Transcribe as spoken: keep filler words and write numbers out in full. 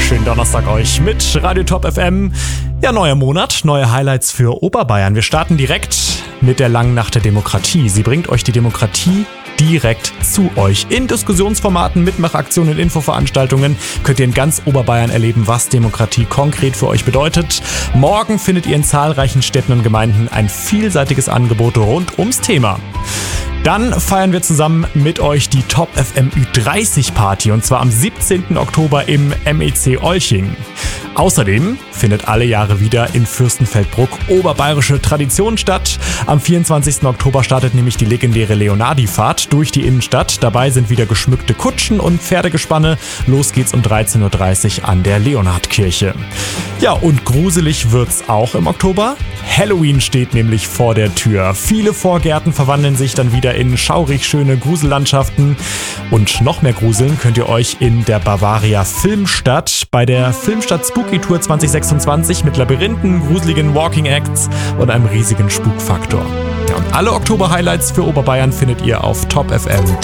wunderschönen Donnerstag euch mit Radio Top F M. Ja, neuer Monat, neue Highlights für Oberbayern. Wir starten direkt mit der langen Nacht der Demokratie. Sie bringt euch die Demokratie direkt zu euch. In Diskussionsformaten, Mitmachaktionen, Infoveranstaltungen könnt ihr in ganz Oberbayern erleben, was Demokratie konkret für euch bedeutet. Morgen findet ihr in zahlreichen Städten und Gemeinden ein vielseitiges Angebot rund ums Thema. Dann feiern wir zusammen mit euch die Top F M Ü dreißig Party und zwar am siebzehnten Oktober im M E C Olching. Außerdem findet alle Jahre wieder in Fürstenfeldbruck oberbayerische Tradition statt. Am vierundzwanzigsten Oktober startet nämlich die legendäre Leonardi-Fahrt durch die Innenstadt. Dabei sind wieder geschmückte Kutschen und Pferdegespanne. Los geht's um dreizehn Uhr dreißig an der Leonhardkirche. Ja, und gruselig wird's auch im Oktober. Halloween steht nämlich vor der Tür. Viele Vorgärten verwandeln sich dann wieder in schaurig schöne Grusellandschaften. Und noch mehr gruseln könnt ihr euch in der Bavaria Filmstadt bei der Filmstadt Spooky Tour zwanzig sechsundzwanzig mit Labyrinthen, gruseligen Walking Acts und einem riesigen Spukfaktor. Ja, und alle Oktober-Highlights für Oberbayern findet ihr auf Top F M.